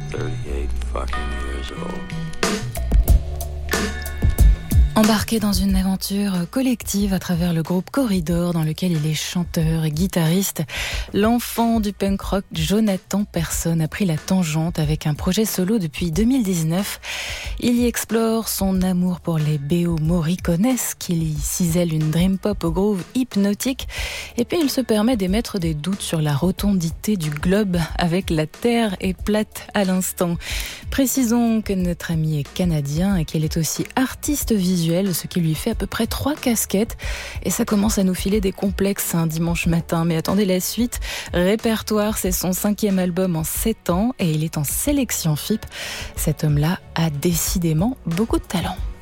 38 fucking years old. Embarqué dans une aventure collective à travers le groupe Corridor dans lequel il est chanteur et guitariste, l'enfant du punk rock Jonathan Persson a pris la tangente avec un projet solo depuis 2019. Il y explore son amour pour les B.O. Morriconesques, il y cisèle une dream pop au groove hypnotique et puis il se permet d'émettre des doutes sur la rotondité du globe avec La Terre est plate à l'instant. Précisons que notre ami est canadien et qu'il est aussi artiste visuel, ce qui lui fait à peu près 3 casquettes. Et ça commence à nous filer des complexes un dimanche matin. Mais attendez la suite. Répertoire, c'est son 5e album en 7 ans et il est en sélection FIP. Cet homme-là a décidément beaucoup de talent.